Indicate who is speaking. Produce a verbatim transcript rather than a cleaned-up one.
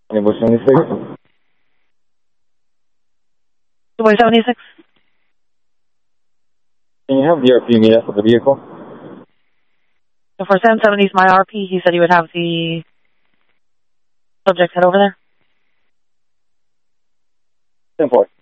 Speaker 1: Anyway, seventy-six.
Speaker 2: Anyway, seventy-six.
Speaker 1: Can you have the R P meet up with the vehicle?
Speaker 2: So for seven seventy's my R P, he said he would have the subject head over there.
Speaker 1: ten four.